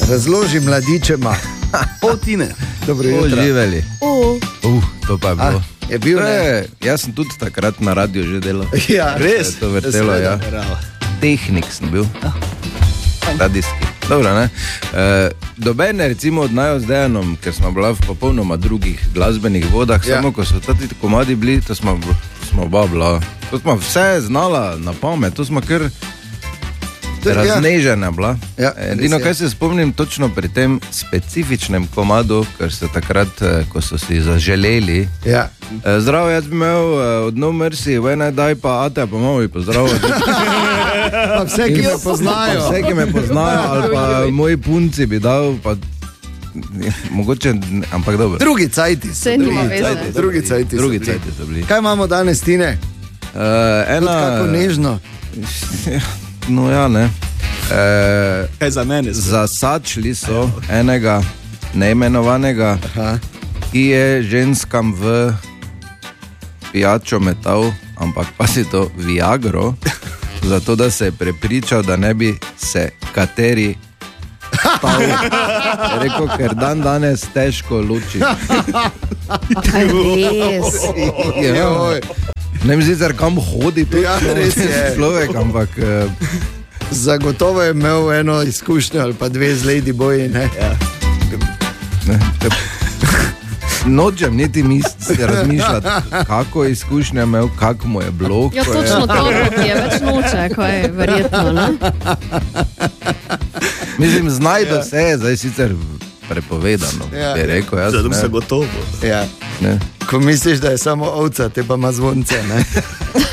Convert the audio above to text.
Razloži mladičema. Tine. Dobro jutro. Živeli. To pa je bilo. Je bil, ne? Jaz sem tudi takrat na radiju že delal. Ja, Res? To vrtelo, ja. Tehnik sem bil. Radijski. Dobro, ne? Dobene recimo od naju z Dejanom, ker smo bila v popolnoma drugih glasbenih vodah, samo ko so ti komadi bili, to smo oba bila. To smo vse znala na pamet, to smo kar raznežena bila. Edino, kaj se spomnim točno pri tem specifičnem komadu, ker so takrat, ko so si zaželeli. Zdravo, jaz bi imel od No Mercy, When I Die, pa Ate, pa malo bi pozdravil. Vse, ki me poznajo. Vse, ki me poznajo, ali pa moji punci bi dal, pa mogoče, ampak dobro. Drugi cajti. Vse nima veze. Drugi cajti so bili. Kaj imamo danes, Tine? Kako nežno. No ja, ne. Kaj za mene? Zasačili so enega neimenovanega, ki je ženskam v pijačo metal, ampak pa si to Viagro, zato da se je prepričal, da ne bi se kateri spal. Rekel, ker dan danes težko luči. Ne vem sicer, kam hodi to človek, ampak zagotovo je imel eno izkušnjo ali pa dve z Ladyboyi, ne? Nočem niti razmišljati, kako izkušnja imel, kako mu je bilo. Ja, točno to, ki je več noče, kaj je verjetno, ne? Mislim, znajdo se je, zdaj sicer prepovedano, bi rekel. Zadom se gotovo. Ko misliš, da je samo ovca, te pa ima zvonce, ne?